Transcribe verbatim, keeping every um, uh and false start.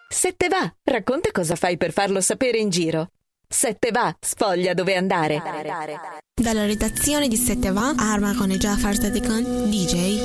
Se te va, racconta cosa fai per farlo sapere in giro. Se te va, sfoglia dove andare. Dalla redazione di Se te va, Arma con Jafar Sadikan, D J.